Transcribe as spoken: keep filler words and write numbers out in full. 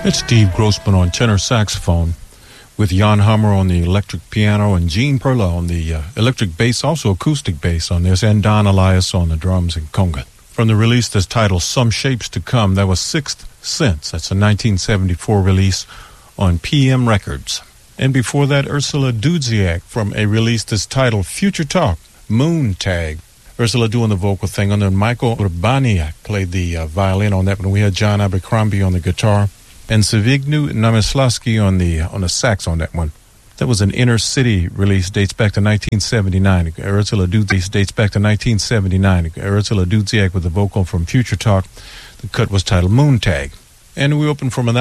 It's Steve Grossman on tenor saxophone, with Jan Hammer on the electric piano and Gene Perla on the uh, electric bass, also acoustic bass on this, and Don Elias on the drums and conga. From the release that's titled Some Shapes to Come, that was Sixth Sense. That's a nineteen seventy-four release on P M Records. And before that, Ursula Dudziak from a release that's titled Future Talk, Moon Tag. Ursula doing the vocal thing, and then Michael Urbaniak played the uh, violin on that one. We had John Abercrombie on the guitar, and Zbigniew Namysławski on the on the sax on that one. That was an Inner City release, dates back to nineteen seventy-nine. Ursula Dudziak dates back to nineteen seventy-nine. Ursula Dudziak with the vocal from Future Talk. The cut was titled Moon Tag. And we opened from an